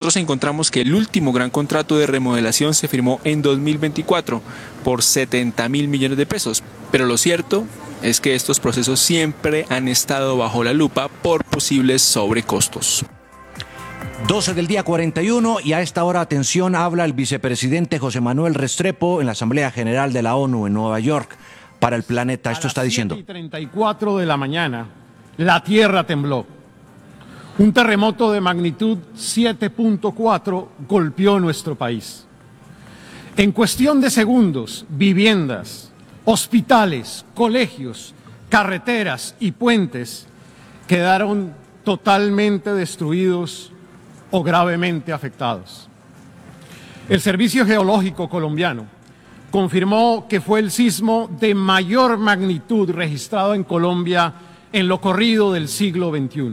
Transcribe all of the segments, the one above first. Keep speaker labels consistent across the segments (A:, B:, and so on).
A: nosotros encontramos que el último gran contrato de remodelación se firmó en 2024 por 70.000 millones de pesos. Pero lo cierto es que estos procesos siempre han estado bajo la lupa por posibles sobrecostos.
B: 12 del día 41 y a esta hora, atención, habla el vicepresidente José Manuel Restrepo en la Asamblea General de la ONU en Nueva York para el planeta. Esto está diciendo.
C: A las 7:34 de la mañana, la tierra tembló. Un terremoto de magnitud 7.4 golpeó nuestro país. En cuestión de segundos, viviendas, hospitales, colegios, carreteras y puentes quedaron totalmente destruidos o gravemente afectados. El Servicio Geológico colombiano confirmó que fue el sismo de mayor magnitud registrado en Colombia en lo corrido del siglo XXI.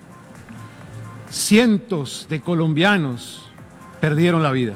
C: Cientos de colombianos perdieron la vida,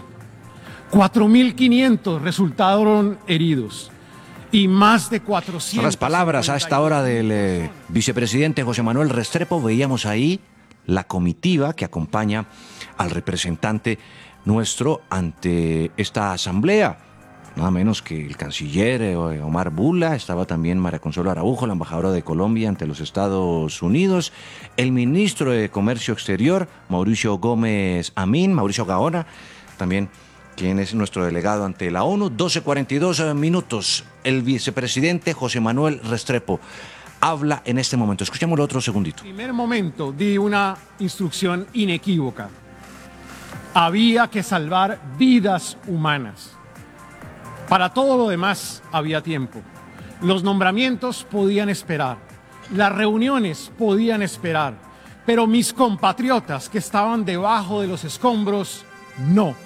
C: 4.500 resultaron heridos y más de 400...
B: Son las palabras a esta hora del vicepresidente José Manuel Restrepo. Veíamos ahí la comitiva que acompaña al representante nuestro ante esta asamblea. Nada menos que el canciller Omar Bula, estaba también María Consuelo Araujo, la embajadora de Colombia ante los Estados Unidos, el ministro de Comercio Exterior, Mauricio Gómez Amin, Mauricio Gaona, también quien es nuestro delegado ante la ONU. 12:42 minutos, el vicepresidente José Manuel Restrepo habla en este momento. Escuchémoslo otro segundito.
C: En el primer momento di una instrucción inequívoca. Había que salvar vidas humanas. Para todo lo demás había tiempo. Los nombramientos podían esperar. Las reuniones podían esperar. Pero mis compatriotas que estaban debajo de los escombros, no.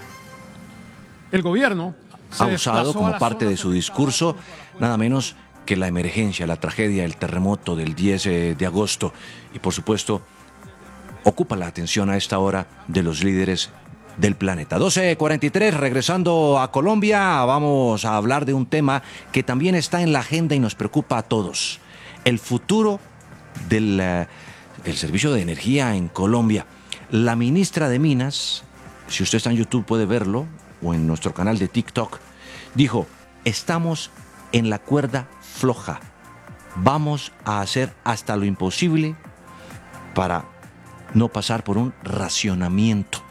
C: El gobierno
B: ha usado como parte de su discurso nada menos que la emergencia, la tragedia, el terremoto del 10 de agosto. Y por supuesto, ocupa la atención a esta hora de los líderes del planeta. 12:43, regresando a Colombia, vamos a hablar de un tema que también está en la agenda y nos preocupa a todos. El futuro del servicio de energía en Colombia. La ministra de Minas, si usted está en YouTube puede verlo, o en nuestro canal de TikTok, dijo: estamos en la cuerda floja. Vamos a hacer hasta lo imposible para no pasar por un racionamiento.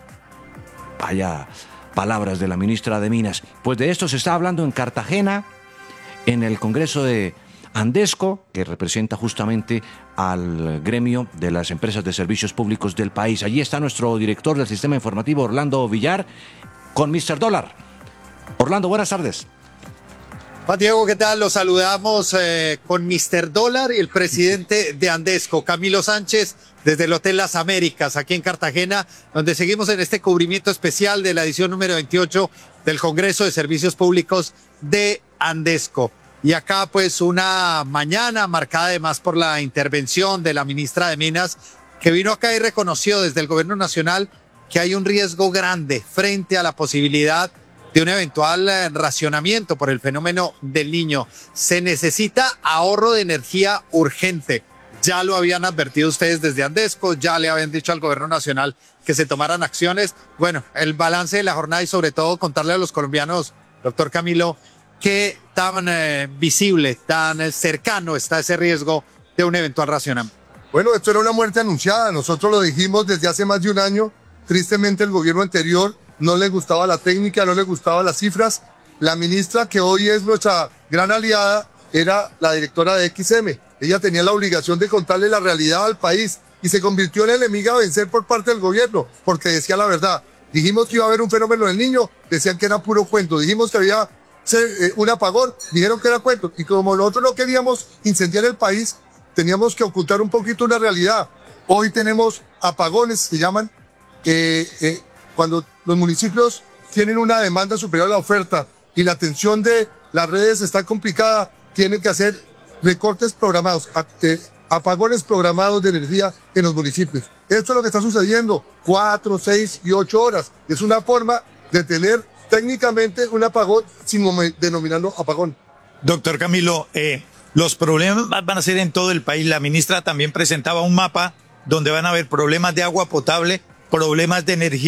B: Vaya palabras de la ministra de Minas. Pues de esto se está hablando en Cartagena, en el Congreso de Andesco, que representa justamente al gremio de las empresas de servicios públicos del país. Allí está nuestro director del sistema informativo, Orlando Villar, con Mr. Dólar. Orlando, buenas tardes.
D: Juan Diego, ¿qué tal? Los saludamos con Mr. Dólar y el presidente de Andesco, Camilo Sánchez, desde el Hotel Las Américas, aquí en Cartagena, donde seguimos en este cubrimiento especial de la edición número 28 del Congreso de Servicios Públicos de Andesco. Y acá pues una mañana marcada además por la intervención de la ministra de Minas, que vino acá y reconoció desde el gobierno nacional que hay un riesgo grande frente a la posibilidad de un eventual racionamiento por el fenómeno del Niño. Se necesita ahorro de energía urgente. Ya lo habían advertido ustedes desde Andesco, ya le habían dicho al gobierno nacional que se tomaran acciones. Bueno, el balance de la jornada y sobre todo contarle a los colombianos, doctor Camilo, qué tan visible, tan cercano está ese riesgo de un eventual racionamiento.
E: Bueno, esto era una muerte anunciada. Nosotros lo dijimos desde hace más de un año. Tristemente el gobierno anterior no le gustaba la técnica, no le gustaban las cifras. La ministra, que hoy es nuestra gran aliada, era la directora de XM. Ella tenía la obligación de contarle la realidad al país y se convirtió en enemiga a vencer por parte del gobierno, porque decía la verdad. Dijimos que iba a haber un fenómeno del Niño, decían que era puro cuento. Dijimos que había un apagón, dijeron que era cuento. Y como nosotros no queríamos incendiar el país, teníamos que ocultar un poquito una realidad. Hoy tenemos apagones, se llaman, cuando los municipios tienen una demanda superior a la oferta y la atención de las redes está complicada, tienen que hacer recortes programados, apagones programados de energía en los municipios. Esto es lo que está sucediendo, 4, 6 y 8 horas. Es una forma de tener técnicamente un apagón sin denominarlo apagón.
F: Doctor Camilo, los problemas van a ser en todo el país. La ministra también presentaba un mapa donde van a haber problemas de agua potable, problemas de energía.